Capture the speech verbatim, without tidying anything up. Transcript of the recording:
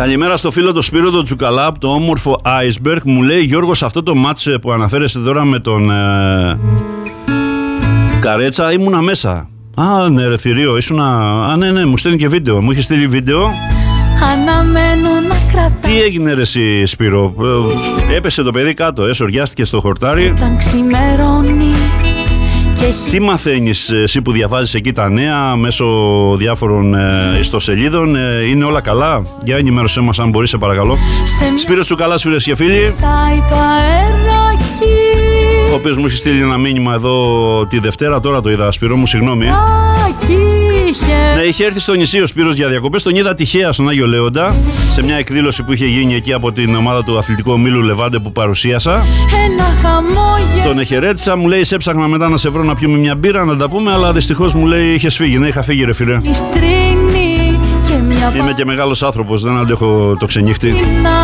Καλημέρα στο φίλο το Σπύρο το Τσουκαλά από το όμορφο Iceberg. Μου λέει Γιώργος, αυτό το μάτς που αναφέρεσαι τώρα με τον ε, Καρέτσα, ήμουνα μέσα. Α, ναι ρε θηρίο, ήσουνα... Α, ναι, ναι, μου στέλνει και βίντεο. Μου είχε στείλει βίντεο. Αναμένω να κρατά. Τι έγινε ρε εσύ Σπύρο? Έπεσε το παιδί κάτω, ε, σοριάστηκε στο χορτάρι. Όταν ξημερώνει. Τι μαθαίνεις εσύ που διαβάζεις εκεί τα νέα μέσω διάφορων ε, ιστοσελίδων? ε, Είναι όλα καλά? Για ενημέρωσέ μας αν μπορείς, σε παρακαλώ. Σπύρος Τσουκαλάς, φίλες και φίλοι, ο οποίος μου έχει στείλει ένα μήνυμα εδώ τη Δευτέρα. Τώρα το είδα, Σπύρο μου, συγγνώμη. Ναι, είχε έρθει στο νησί ο Σπύρος για διακοπές. Τον είδα τυχαία στον Άγιο Λέοντα, σε μια εκδήλωση που είχε γίνει εκεί από την ομάδα του αθλητικού ομίλου Λεβάντε που παρουσίασα. Τον εχαιρέτησα, μου λέει σε έψαχνα μετά να σε βρω να πιούμε μια μπύρα, να τα πούμε, αλλά δυστυχώς μου λέει είχες φύγει. Ναι, είχα φύγει ρε φίλε. Είμαι και μεγάλος άνθρωπος, δεν αντέχω το ξενύχτη.